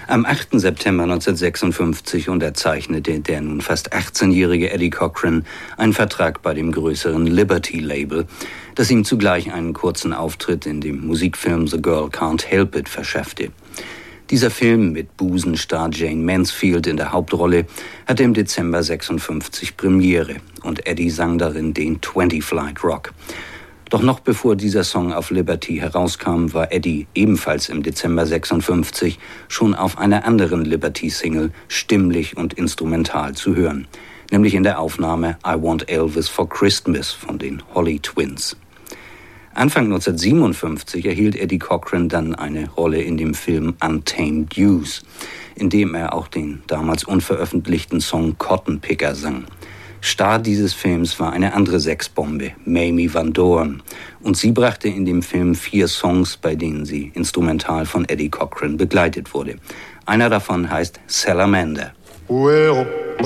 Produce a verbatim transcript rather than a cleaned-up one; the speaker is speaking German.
Am achten September neunzehnhundertsechsundfünfzig unterzeichnete der nun fast achtzehnjährige Eddie Cochran einen Vertrag bei dem größeren Liberty-Label, das ihm zugleich einen kurzen Auftritt in dem Musikfilm The Girl Can't Help It verschaffte. Dieser Film mit Busenstar Jane Mansfield in der Hauptrolle hatte im Dezember sechsundfünfzig Premiere und Eddie sang darin den twenty Flight Rock. Doch noch bevor dieser Song auf Liberty herauskam, war Eddie ebenfalls im Dezember sechsundfünfzig schon auf einer anderen Liberty-Single stimmlich und instrumental zu hören, nämlich in der Aufnahme I Want Elvis for Christmas von den Holly Twins. Anfang neunzehnhundertsiebenundfünfzig erhielt Eddie Cochran dann eine Rolle in dem Film Untamed Youth, in dem er auch den damals unveröffentlichten Song Cotton Picker sang. Star dieses Films war eine andere Sexbombe, Mamie Van Doren, und sie brachte in dem Film vier Songs, bei denen sie instrumental von Eddie Cochran begleitet wurde. Einer davon heißt Salamander. Well.